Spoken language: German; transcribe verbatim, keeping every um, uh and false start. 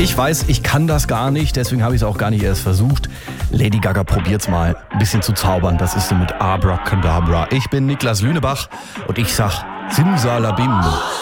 Ich weiß, ich kann das gar nicht, deswegen habe ich es auch gar nicht erst versucht. Lady Gaga probiert's mal, ein bisschen zu zaubern. Das ist sie mit Abracadabra. Ich bin Niklas Lünebach und ich sag Simsalabim.